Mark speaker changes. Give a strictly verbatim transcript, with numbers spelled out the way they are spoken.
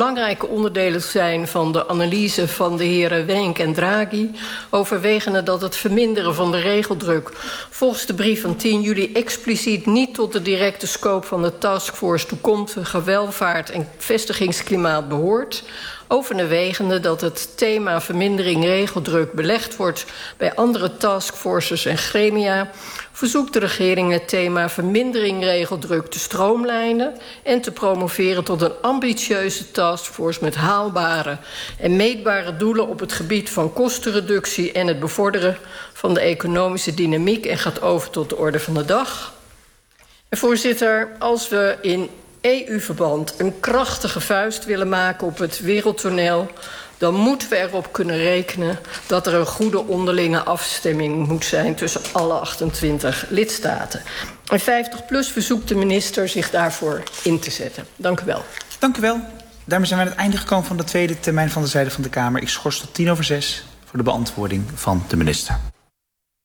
Speaker 1: belangrijke onderdelen zijn van de analyse van de heren Wenck en Draghi, overwegende dat het verminderen van de regeldruk volgens de brief van tien juli expliciet niet tot de directe scope van de taskforce toekomstige welvaart en vestigingsklimaat behoort. Overwegende dat het thema vermindering regeldruk belegd wordt bij andere taskforces en gremia, verzoekt de regering het thema vermindering regeldruk te stroomlijnen en te promoveren tot een ambitieuze taskforce met haalbare en meetbare doelen op het gebied van kostenreductie en het bevorderen van de economische dynamiek en gaat over tot de orde van de dag. En voorzitter, als we in E U-verband een krachtige vuist willen maken op het wereldtoneel, dan moeten we erop kunnen rekenen dat er een goede onderlinge afstemming moet zijn tussen alle achtentwintig lidstaten. En vijftig plus verzoekt de minister zich daarvoor in te zetten. Dank u wel.
Speaker 2: Dank u wel. Daarmee zijn we aan het einde gekomen van de tweede termijn van de zijde van de Kamer. Ik schors tot tien over zes voor de beantwoording van de minister.